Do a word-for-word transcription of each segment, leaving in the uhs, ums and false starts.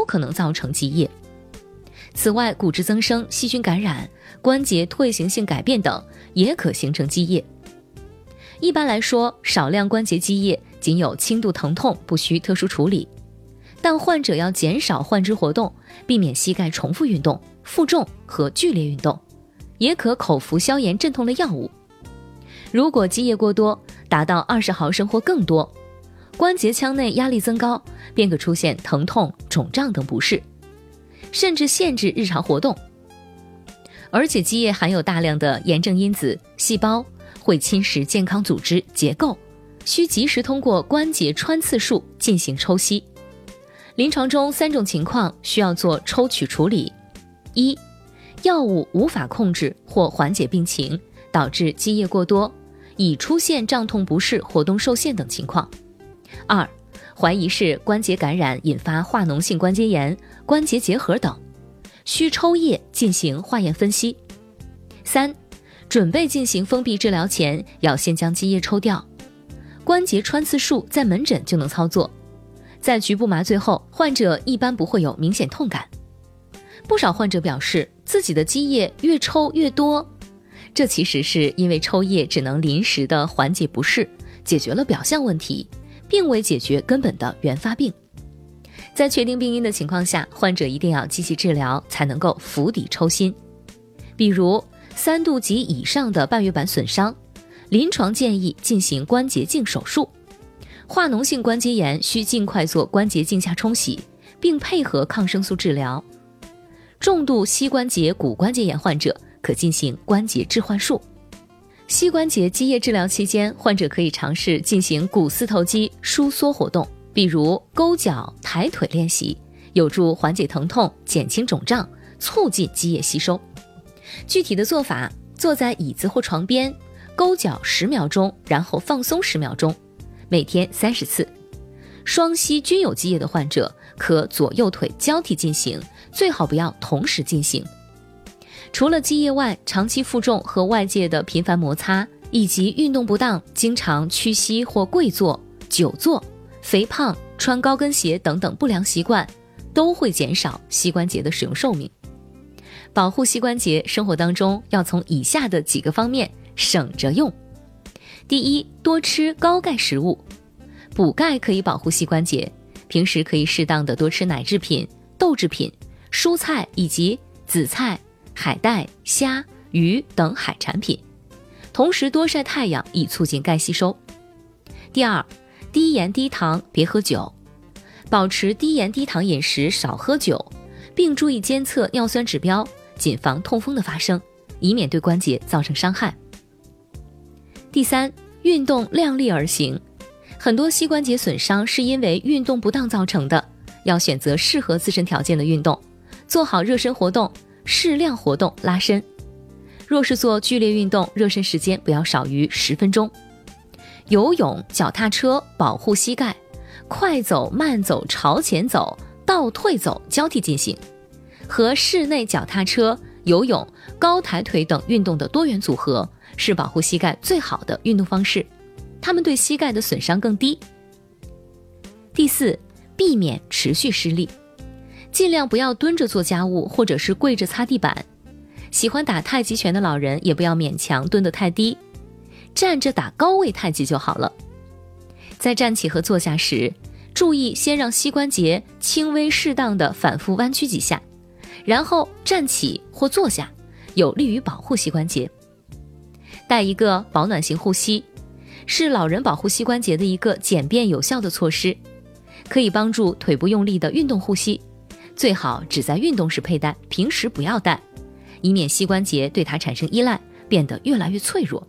都可能造成积液。此外，骨质增生、细菌感染、关节退行性改变等也可形成积液。一般来说，少量关节积液仅有轻度疼痛，不需特殊处理，但患者要减少患肢活动，避免膝盖重复运动、负重和剧烈运动，也可口服消炎镇痛的药物。如果积液过多，达到二十毫升或更多，关节腔内压力增高，便可出现疼痛、肿胀等不适，甚至限制日常活动。而且积液含有大量的炎症因子、细胞，会侵蚀健康组织结构，需及时通过关节穿刺术进行抽吸。临床中三种情况需要做抽取处理：一、药物无法控制或缓解病情，导致积液过多，已出现胀痛不适、活动受限等情况；二、怀疑是关节感染引发化脓性关节炎、关节结核等，需抽液进行化验分析；三、准备进行封闭治疗前，要先将积液抽掉。关节穿刺术在门诊就能操作，在局部麻醉后，患者一般不会有明显痛感。不少患者表示自己的积液越抽越多，这其实是因为抽液只能临时的缓解不适，解决了表象问题，并未解决根本的原发病。在确定病因的情况下，患者一定要积极治疗，才能够釜底抽薪。比如三度及以上的半月板损伤，临床建议进行关节镜手术；化脓性关节炎需尽快做关节镜下冲洗，并配合抗生素治疗；重度膝关节骨关节炎患者可进行关节置换术。膝关节积液治疗期间，患者可以尝试进行股四头肌收缩活动，比如勾脚、抬腿练习，有助缓解疼痛、减轻肿胀，促进积液吸收。具体的做法，坐在椅子或床边，勾脚十秒钟，然后放松十秒钟，每天三十次。双膝均有积液的患者，可左右腿交替进行，最好不要同时进行。除了积液外，长期负重和外界的频繁摩擦，以及运动不当、经常屈膝或跪坐、久坐、肥胖、穿高跟鞋等等不良习惯，都会减少膝关节的使用寿命。保护膝关节，生活当中要从以下的几个方面省着用。第一，多吃高钙食物。补钙可以保护膝关节，平时可以适当的多吃奶制品、豆制品、蔬菜以及紫菜、海带、虾、鱼等海产品，同时多晒太阳以促进钙吸收。第二，低盐低糖，别喝酒。保持低盐低糖饮食，少喝酒，并注意监测尿酸指标，谨防痛风的发生，以免对关节造成伤害。第三，运动量力而行。很多膝关节损伤是因为运动不当造成的，要选择适合自身条件的运动，做好热身活动，适量活动拉伸。若是做剧烈运动，热身时间不要少于十分钟。游泳、脚踏车保护膝盖，快走、慢走、朝前走、倒退走交替进行，和室内脚踏车、游泳、高抬腿等运动的多元组合，是保护膝盖最好的运动方式，它们对膝盖的损伤更低。第四，避免持续施力，尽量不要蹲着做家务或者是跪着擦地板。喜欢打太极拳的老人也不要勉强蹲得太低，站着打高位太极就好了。在站起和坐下时，注意先让膝关节轻微适当的反复弯曲几下，然后站起或坐下，有利于保护膝关节。带一个保暖型护膝，是老人保护膝关节的一个简便有效的措施，可以帮助腿部用力的运动护膝，最好只在运动时佩戴，平时不要戴，以免膝关节对它产生依赖，变得越来越脆弱。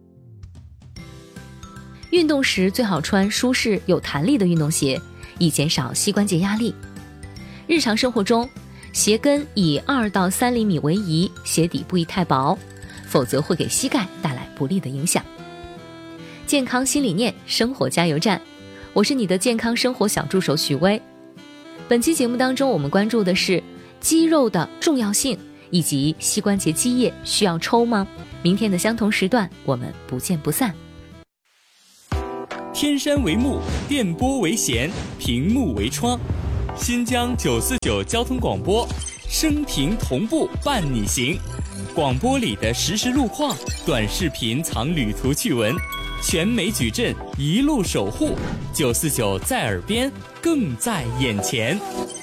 运动时最好穿舒适有弹力的运动鞋，以减少膝关节压力。日常生活中，鞋跟以二到三厘米为宜，鞋底不宜太薄，否则会给膝盖带来不利的影响。健康新理念，生活加油站，我是你的健康生活小助手许巍。本期节目当中，我们关注的是肌肉的重要性，以及膝关节积液需要抽吗？明天的相同时段，我们不见不散。 天山为幕，电波为弦，屏幕为窗， 新疆九四九交通广播，声频同步伴你行。广播里的实时路况，短视频藏旅途趣闻，全美矩阵一路守护。九四九在耳边，更在眼前。